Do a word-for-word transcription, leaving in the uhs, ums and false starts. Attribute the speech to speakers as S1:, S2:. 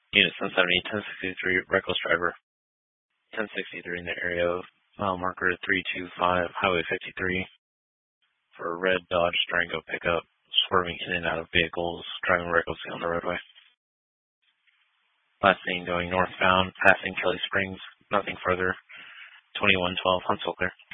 S1: Unit seven seventy, ten sixty-three, reckless driver. ten sixty-three in the area of mile marker three two five, Highway fifty-three, for a red Dodge Durango pickup, swerving in and out of vehicles, driving recklessly on the roadway. Last scene going northbound, passing Kelly Springs, nothing further. twenty-one twelve, Huntsville clear.